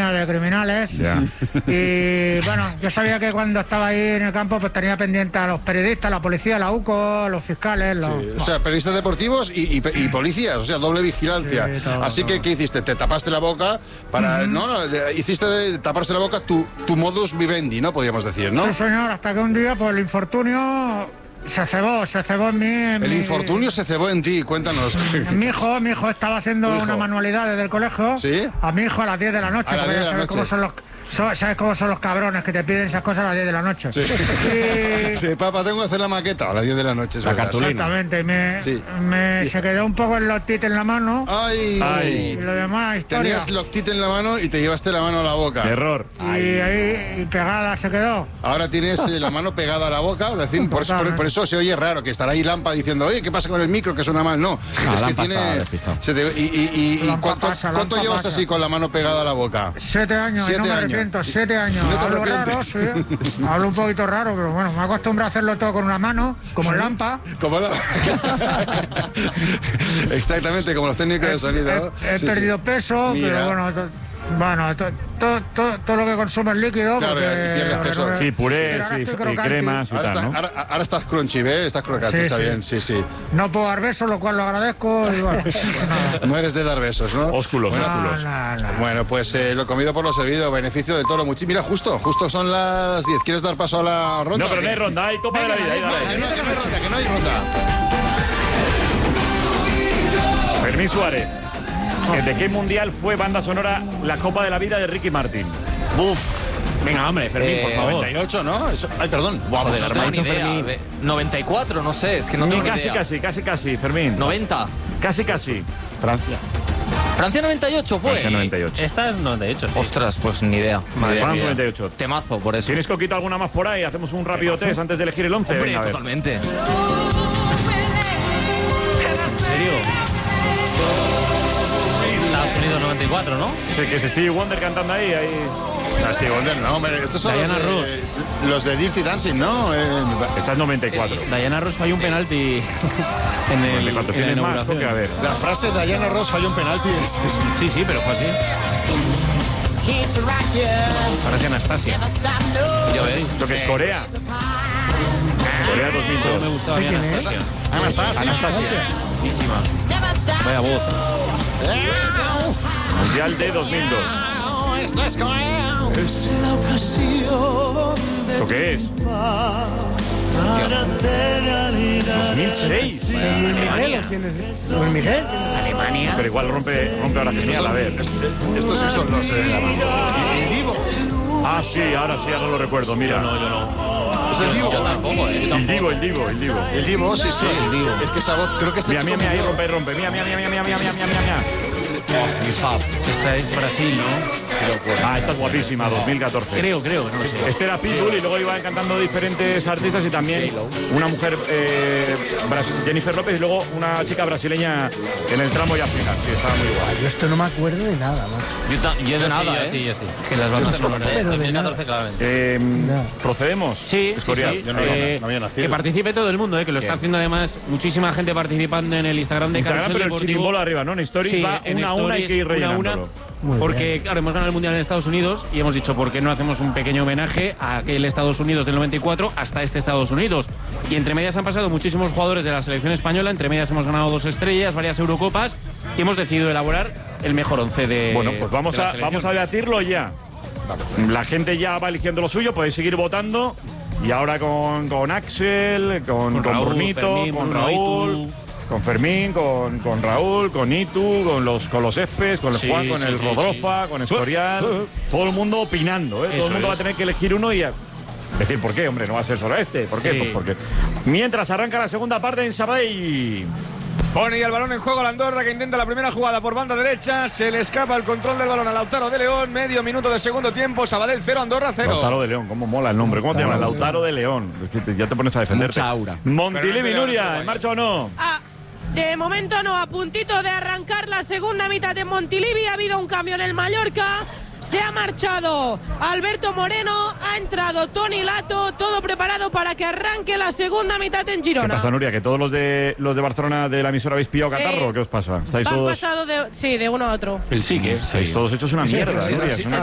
tenía de criminales. Y bueno, yo sabía que cuando estaba ahí en el campo pues tenía pendiente a los periodistas, la policía, la UCO, los fiscales. O sea, periodistas deportivos y policías, o sea, doble vigilancia. Sí, todo, así que, ¿qué hiciste? Te tapaste la boca para... hiciste de taparse la boca tu modus vivendi, ¿no? Podríamos decir, ¿no? Sí, señor, hasta que un día, pues el infortunio se cebó en mí. El infortunio se cebó en ti, cuéntanos. Mi hijo estaba haciendo una manualidad desde el colegio. ¿Sí? A mi hijo a las 10 de la noche. A las 10 de la noche. ¿Sabes cómo son los cabrones que te piden esas cosas a las 10 de la noche? Sí. Sí, papá, tengo que hacer la maqueta a las 10 de la noche. La cartulina. Exactamente. Se quedó un poco el loctite en la mano. ¡Ay! Y lo demás, historia. Tenías loctite en la mano y te llevaste la mano a la boca. Error. Y ahí pegada se quedó. Ahora tienes la mano pegada a la boca. Por eso se oye raro, que estará ahí Lampa diciendo, oye, ¿qué pasa con el micro que suena mal? No, es que tiene... ¿Cuánto llevas así con la mano pegada a la boca? 7 años, 7 años. 7 años. ¿No te Hablo arrepientes? raro, sí. Hablo un poquito raro, pero bueno, me acostumbrado a hacerlo todo con una mano, como el Lampa. Exactamente, como los técnicos de sonido. He perdido peso, Mira. pero bueno, todo lo que consume es líquido. Claro, pierdes peso. Sí, purés y cremas y tal, ¿no? Ahora estás crunchy, ¿ves? Estás crocante, está bien, sí. No puedo dar besos, lo cual lo agradezco. Y bueno, nada. No eres de dar besos, ¿no? Ósculos. Bueno, pues lo comido por lo servido, beneficio del toro. Mira, justo son las 10. ¿Quieres dar paso a la ronda? No, pero no hay ronda, hay Copa de la Vida. Que no hay ronda. Fermín Suárez. ¿De qué mundial fue banda sonora la Copa de la Vida de Ricky Martin? Venga, hombre, Fermín, por favor. 98, ¿no? Ay, perdón. Joder, no tengo ni idea. 94, no sé, es que no tengo ni idea. Casi, Fermín. 90. Casi. Francia 98 fue. Francia 98. Esta es 98. Sí. Ostras, pues ni idea. Francia 98. Temazo, por eso. ¿Tienes coquito alguna más por ahí? Hacemos un rápido test antes de elegir el 11. Hombre, Venga, a ver. totalmente. ¿En serio? Estados Unidos 94, ¿no? Sí, que es Stevie Wonder cantando ahí. No, Stevie Wonder, no, hombre. Estos son Diana Ross. Los de Dirty Dancing, ¿no? Esta es 94. Diana Ross falló un penalti en el. 94. ¿Tienes más? Toque, a ver. La frase de Diana Ross falló un penalti. Sí, pero fue así. Parece Anastasia. Ya veis. ¿Esto que es Corea? Corea 2002. Me gustaba bien Anastasia. Anastasia. Buenísima. Vaya voz. Mundial de 2002. ¿Esto qué es? 2006. ¿Luis Miguel? Alemania. Pero igual rompe ahora genial, a ver. Estos sí son los... el Divo. Ah, sí, ahora lo recuerdo, mira. Yo no. Es el Divo. Yo tampoco, El Divo. El Divo, sí. El Divo. Es que esa voz, creo que está... Mira, ahí rompe. Mira. Esta es Brasil, ¿no? Ah, esta es guapísima, 2014. Creo, no sé. Este era Pitbull y luego iban cantando diferentes artistas y también una mujer, Jennifer López, y luego una chica brasileña en el tramo ya final. Sí, estaba muy guay. Yo esto no me acuerdo de nada, macho. Yo de nada, Yo sí. Que las bandas sonoras. 2014 claramente. ¿Procedemos? Sí. Yo no había nacido. Que participe todo el mundo, que lo está haciendo además muchísima gente participando en el Instagram de Instagram, Carrusel pero el Deportivo. chirimbolo arriba, ¿no? En Stories va en una a una, hay que ir Stories, una a rellenándolo. una. Porque, claro, hemos ganado el Mundial en Estados Unidos y hemos dicho, ¿por qué no hacemos un pequeño homenaje a aquel Estados Unidos del 94 hasta este Estados Unidos? Y entre medias han pasado muchísimos jugadores de la selección española, entre medias hemos ganado 2 estrellas, varias Eurocopas y hemos decidido elaborar el mejor 11 de. Bueno, pues vamos a debatirlo ya. La gente ya va eligiendo lo suyo, podéis seguir votando. Y ahora con Axel, con Raúl, Brunito, Fermín, con Bruno, Raúl, Itu. con Fermín, con Raúl, con Itu, con los Espes, con el Juan, con el Rodrofa, con Escorial. Todo el mundo opinando, ¿eh? Todo el mundo va a tener que elegir uno y decir, ¿por qué, hombre? No va a ser solo este. ¿Por qué? Sí. Pues porque mientras arranca la segunda parte en Sabadell. Pone el balón en juego la Andorra, que intenta la primera jugada por banda derecha. Se le escapa el control del balón a Lautaro de León. Medio minuto de segundo tiempo. Sabadell 0, Andorra 0. Lautaro de León, cómo mola el nombre. ¿Cómo te llamas? Lautaro de León. Es que ya te pones a defenderte. Mucha aura. Montilivi, Nuria, ¿en marcha o no? De momento no, a puntito de arrancar la segunda mitad de Montilivi. Ha habido un cambio en el Mallorca. Se ha marchado Alberto Moreno, ha entrado Toni Lato, todo preparado para que arranque la segunda mitad en Girona. ¿Qué pasa, Nuria? ¿Que todos los de Barcelona de la emisora habéis pillado catarro? ¿Qué os pasa? ¿Estáis Han todos...? pasado de uno a otro. El sí que. Estáis todos hechos una mierda, Nuria. Es una